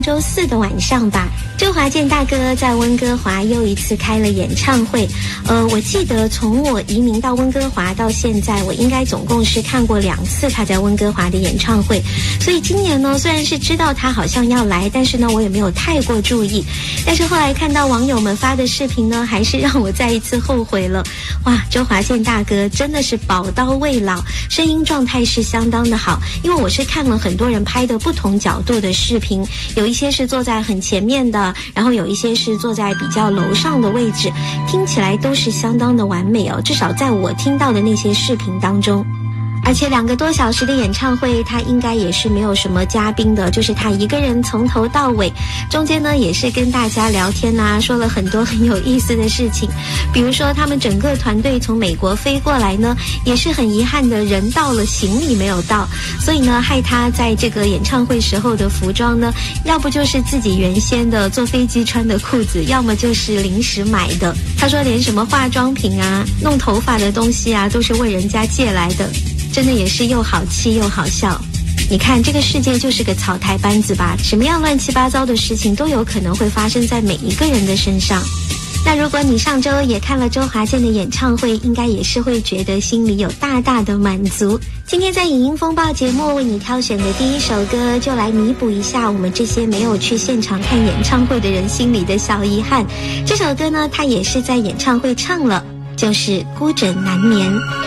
周四的晚上吧，周华健大哥在温哥华又一次开了演唱会。我记得从我移民到温哥华到现在，我应该总共是看过2次他在温哥华的演唱会。所以今年呢，虽然是知道他好像要来，但是呢，我也没有太过注意。但是后来看到网友们发的视频呢，还是让我再一次后悔了。哇，周华健大哥真的是宝刀未老，声音状态是相当的好。因为我是看了很多人拍的不同角度的视频，有一些是坐在很前面的，然后有一些是坐在比较楼上的位置，听起来都是相当的完美哦，至少在我听到的那些视频当中。而且2个多小时的演唱会，他应该也是没有什么嘉宾的，就是他一个人从头到尾，中间呢也是跟大家聊天啊，说了很多很有意思的事情。比如说他们整个团队从美国飞过来呢，也是很遗憾的，人到了行李没有到，所以呢害他在这个演唱会时候的服装呢，要不就是自己原先的坐飞机穿的裤子，要么就是临时买的。他说连什么化妆品啊、弄头发的东西啊，都是问人家借来的。真的也是又好气又好笑。你看这个世界就是个草台班子吧，什么样乱七八糟的事情都有可能会发生在每一个人的身上。那如果你上周也看了周华健的演唱会，应该也是会觉得心里有大大的满足。今天在影音风暴节目为你挑选的第一首歌，就来弥补一下我们这些没有去现场看演唱会的人心里的小遗憾。这首歌呢，他也是在演唱会唱了，就是《孤枕难眠》。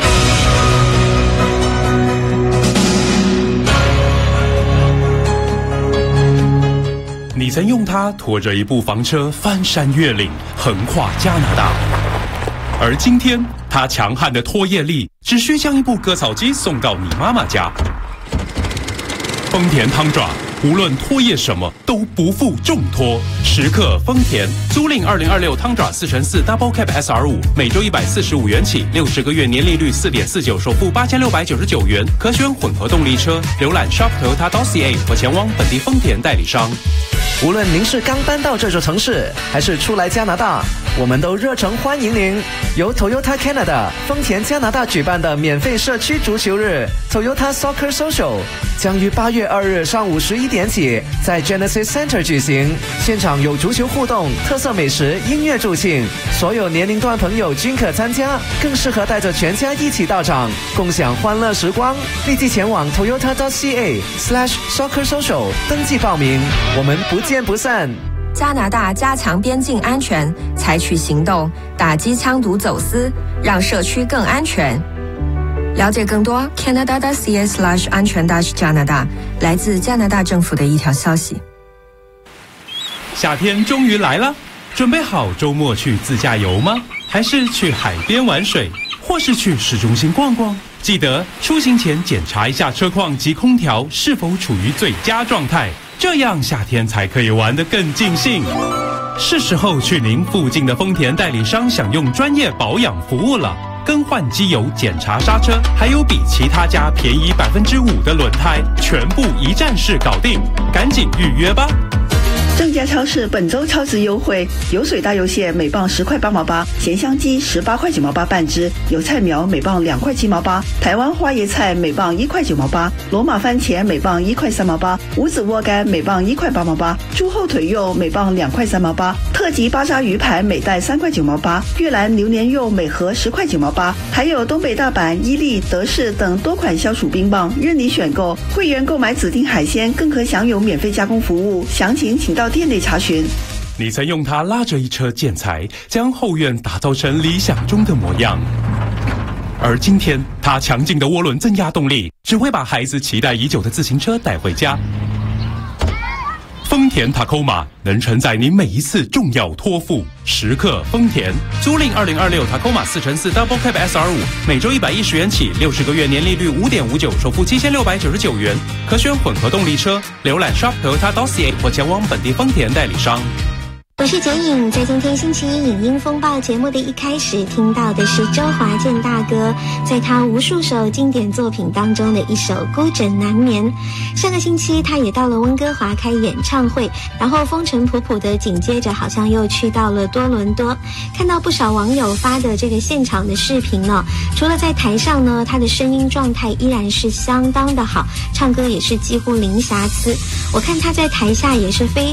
你曾用它拖着一部房车翻山越岭，横跨加拿大。而今天，它强悍的拖曳力只需将一部割草机送到你妈妈家。丰田汤爪，无论拖曳什么都不负重拖。时刻丰田，租赁2026汤爪4×4 Double Cab SR5，每周145元起，60个月年利率4.49%，首付8699元，可选混合动力车。浏览 shop.toyota.ca 或前往本地丰田代理商。 无论您是刚搬到这座城市，还是初来加拿大，我们都热诚欢迎您。由 Toyota Canada 丰田加拿大举办的免费社区足球日 Toyota Soccer Social 将于8月2日上午11点起在 Genesis Center 举行，现场有足球互动、特色美食、音乐助兴，所有年龄段朋友均可参加，更适合带着全家一起到场，共享欢乐时光。立即前往 toyota.ca/soccer social 登记报名，我们不见不散。 加拿大加强边境安全，采取行动打击枪毒走私，让社区更安全。了解更多 Canada.ca/安全加拿大，来自加拿大政府的一条消息。 夏天终于来了，准备好周末去自驾游吗？还是去海边玩水，或是去市中心逛逛？记得出行前检查一下车况及空调是否处于最佳状态，这样夏天才可以玩得更尽兴。是时候去您附近的丰田代理商享用专业保养服务了，更换机油、检查刹车，还有比其他家便宜5%的轮胎，全部一站式搞定，赶紧预约吧。 正佳超市本周超值优惠：油水大油蟹每磅10块8毛8，咸香鸡18块9毛8半只，油菜苗每磅2块7毛8，台湾花椰菜每磅1块9毛8，罗马番茄每磅1块3毛8，无籽窝干每磅1块8毛8，猪后腿肉每磅2块3毛8，特级巴沙鱼排每袋3块9毛8，越南榴莲肉每盒10块9毛8，还有东北大阪、伊利、德式等多款消暑冰棒任你选购。会员购买指定海鲜更可享有免费加工服务，详情请到店内查询。 你曾用它拉着一车建材，将后院打造成理想中的模样。而今天，它强劲的涡轮增压动力，只会把孩子期待已久的自行车带回家。丰田 Tacoma 能承载您每一次重要托付。时刻丰田，租赁2026 Tacoma 4×4 Double Cab SR5，每周110元起，60个月年利率5.59%，首付7699元，可选混合动力车。浏览 shop.toyota.ca 或前往本地丰田代理商。 我是简颖，在今天星期一影音风暴节目的一开始，听到的是周华健大哥在他无数首经典作品当中的一首《孤枕难眠》。上个星期他也到了温哥华开演唱会，然后风尘仆仆的紧接着好像又去到了多伦多。看到不少网友发的这个现场的视频呢，除了在台上呢，他的声音状态依然是相当的好，唱歌也是几乎零瑕疵。我看他在台下也是非